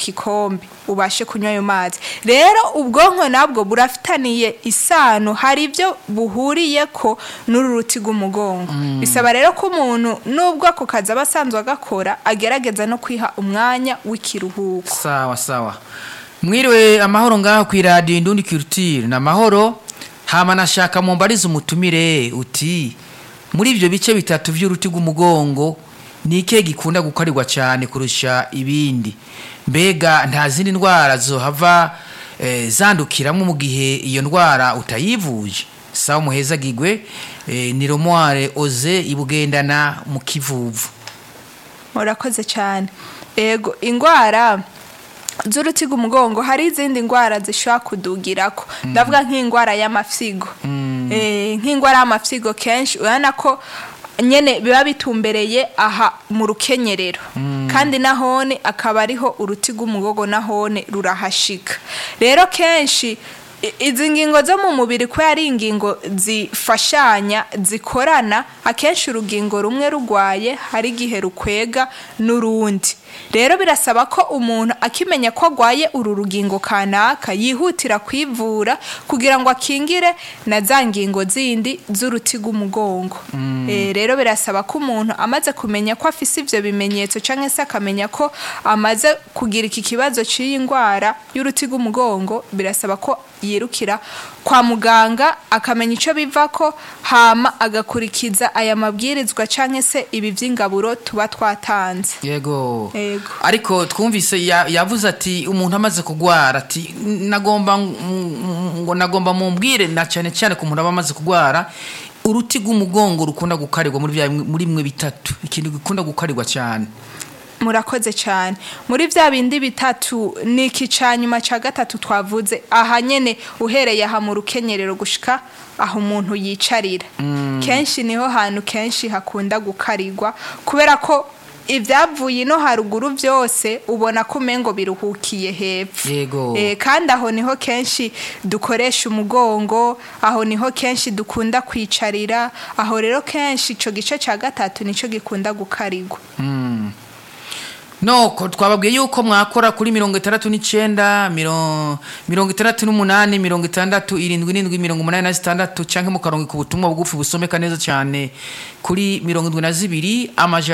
kikombe ubashe kunywa ayo mazi. Rero ubwonko nabwo burafitaniye isano, hari ibyo buhuriye ko n'uru ruti rw'umugongo. Bisaba rero ko umuntu nubwo ako kazi aba asanzwe agakora agerageza no kwiha umwanya w'ikiruhuko. Sawa sawa. Mwiriwe amahoro ngaho ku radio Indundi Culture na mahoro. Hama nashaka mumbariza umutumire uti muri ivyo bice bitatu vy'uruti rw'umugongo nike gikunda gukarirwa cyane kurusha ibindi? Mbega nta zindi ndwara zohava zandukiramo mu gihe iyo ndwara utayivuje? Sawa muhezagirwe. Ni Romuald Oze ibugendana mu Kivuvu. Murakoze cyane. Ego ingwara z'uruti rw'umugongo hari izindi ndwara zishobora kudugirako. Ndavuga nk'indwara y'amafyigo. Nk'indwara y'amafyigo kenshi urana ko nyene biba bitumbereye aha mu rukenyerero, kandi nahone akaba ariho uruti rw'umugongo nahone rurahashika. Rero kenshi izi ngingo zo mu mubiri ko ari ingingo zifashanya zikorana, akenshi urugingo rumwe rugwaye hari igihe rukwega n'urundi. Rero birasaba ko umuntu akimenya ko agwaye uru rugingo kanaka yihutira kwivura kugira ngo akingire na za ngingo zindi z'uruti rw'umugongo. Rero birasaba ko umuntu amaze kumenya ko afise ivyo bimenyetso canke se akamenya ko amaze kugira iki kibazo cy'iyi ndwara y'uruti rw'umugongo, birasaba ko yirukira kwa muganga akamenya ico bivako, hama agakurikiza aya mabwirizwa canke se ibi vy'ingaburo tuba twatanze. Yego. Ariko twumvise yavuze ati umuntu amaze kugwara ati nagomba mumbwire na cyane cyane ku muntu amaze kugwara uruti rw'umugongo rukunda gukarirwa muri mwe bitatu, ikintu gikunda gukarirwa cyane. Murakoze cyane. Muri vya bindi bitatu ni ikicanyuma ca gatatu twavuze, aha nyene uhereye aha mu rukenyerero gushika aho umuntu yicarira. Kenshi niho hantu kenshi hakunda gukarirwa kubera ko ivyavuye no haruguru vyose ubona ko mengo biruhukiye hepfo. Yego. Kandi aho niho kenshi dukoresha umugongo, aho niho kenshi dukunda kwicarira, aho rero kenshi ico gice ca gatatu nico gikunda gukarirwa. Noko twababwiye yuko mwakora kuri 69 68 76 canke mukaronka ku butumwa bugufi busomeka neza cyane kuri 72 amajana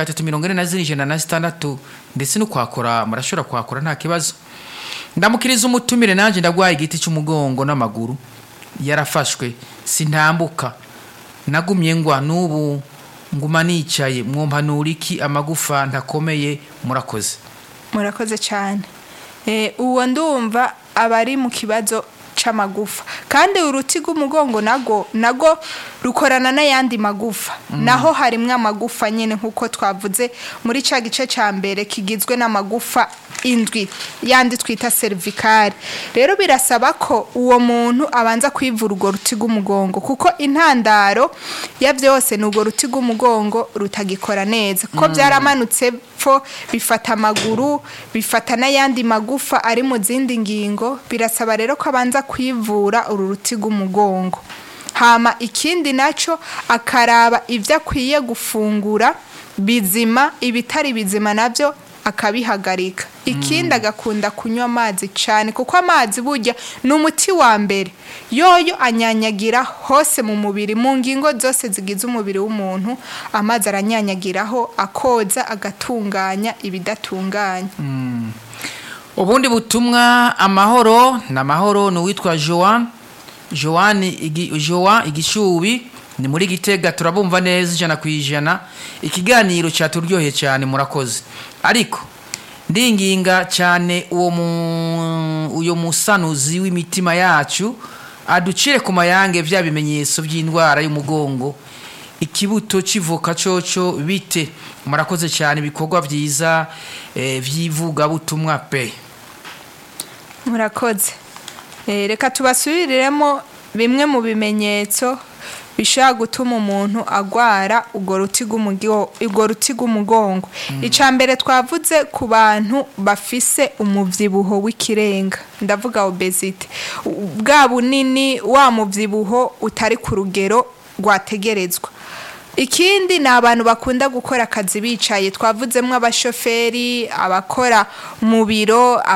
346 ndetse no kwakora murashobora kwakora nta kibazo. Ndamukiriza umutumire nanje ndagwaye igiti cy'umugongo n'amaguru yarafashwe sintambuka, nagumye ngwa n'ubu nguma nicaye, mwompanura iki amagufa ntakomeye? Murakoze cyane. Uwo ndumva abari mu kibazo c'amagufa, kandi uruti rw'umugongo nago rukorana n'ayandi magufa. Naho harimwe amagufa nyene nkuko twavuze muri ca gice ca mbere kigizwe n'amagufa indwi yandi twita cervical. Rero birasaba ko uwo muntu abanza kwivura urwo ruti rw'umugongo kuko intandaro ya vyose n'urwo ruti rw'umugongo rutagikora neza, ko byaramanutse pfo bifata amaguru, bifata n'ayandi magufa ari mu zindi ngingo. Birasaba rero ko abanza kwivura uru ruti rw'umugongo, hama ikindi naco akaraba ivyo akwiye gufungura bizima, ibitari bizima navyo akabihagarika. Ikindi agakunda kunywa amazi cyane kuko amazi burya n'umuti wa mbere, yoyo anyanyagira hose mu mubiri, mu ngingo zose zigize umubiri w'umuntu. Amazi aranyanyagiraho akoza agatunganya ibidatunganya. Ubundi butumwa amahoro n'uwitwa Joan Igishubi ni muri Gitega, turabumva neza 100%. Ikiganiro cyaturyoheye cyane, murakoze. Ariko ndinginga cyane uyo musanuzi w'imitima yacu aducire ku mayange vya bimenyetso by'indwara y'umugongo, ikibuto kivuka coco bite? Murakoze cyane, bikorwa byiza vyivuga butumwa pe. Murakoze. Reka tubasubiriremo bimwe mu bimenyetso bishobora gutuma umuntu agwara urwo ruti rw'umugongo. Icambere twavuze ku bantu bafise umuvyibuho w'ikirenga, ndavuga obesity, bwa bunini wa muvyibuho utari ku rugero rwategerezwa. Ikindi ni abantu bakunda gukora akazi bicaye, twavuzemwo abashoferi, abakora mu biro,